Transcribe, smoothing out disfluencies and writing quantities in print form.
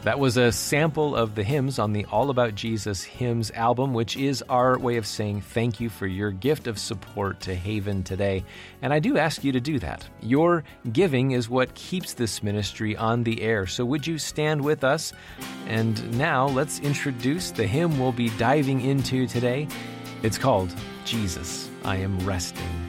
That was a sample of the hymns on the All About Jesus Hymns album, which is our way of saying thank you for your gift of support to Haven today. And I do ask you to do that. Your giving is what keeps this ministry on the air. So would you stand with us? And now let's introduce the hymn we'll be diving into today. It's called Jesus, I Am Resting.